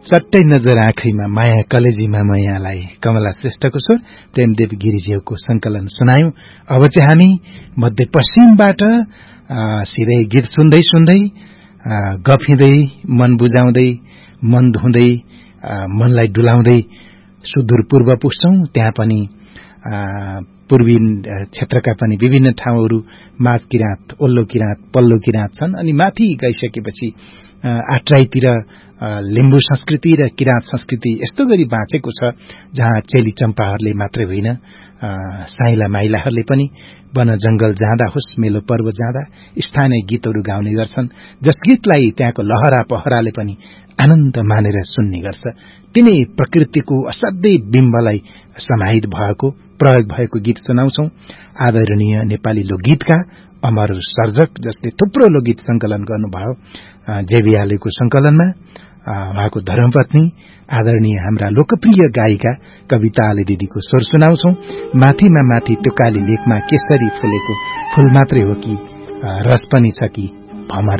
सट्टै नजर आँखैमा माया कलेजीमा मायालाई कमला श्रेष्ठको स्वर प्रेमदेव गिरिज्यूको संकलन सुनायौं। अब चाहिँ हामी मध्यपश्चिमबाट सिधै गीत सुन्दै सुन्दै गफिँदै मन बुझाउँदै मन धुँदै मनलाई डुलाउँदै सुदूर पूर्व पुग्छौं। त्यहाँ पनि पूर्वी क्षेत्रका पनि विभिन्न ठाउँहरू माघ किराँत, ओल्लो किराँत, पल्लो किराँत छन्। अनि माथि गइसकेपछि आट्राईतिर लिम्बू संस्कृति र किराँत संस्कृति यस्तो गरी बाँचेको छ जहाँ चेली चम्पाहरूले मात्रै होइन साइला माइलाहरूले पनि वन जंगल जाँदा होस् मेलो पर्व जाँदा स्थानीय गीतहरू गाउने गर्छन्, जस गीतलाई त्यहाँको लहरा पहराले पनि आनन्द मानेर सुन्ने गर्छ। तिनै प्रकृतिको असाध्यै बिम्बलाई समाहित भएको प्रयोग भएको गीत सुनाउँछौं। आदरणीय नेपाली लोकगीतका अमर सर्जक जसले थुप्रो लोकगीत संकलन गर्नुभयो जेवियालेको संकलनमा उहाँको धर्मपत्नी आदरणीय हाम्रा लोकप्रिय गायिका कविताले दिदीको स्वर सुनाउँछौं। माथिमा माथि त्यो काली लेखमा केसरी फुलेको फूल मात्रै हो कि रस पनि छ कि भमरा।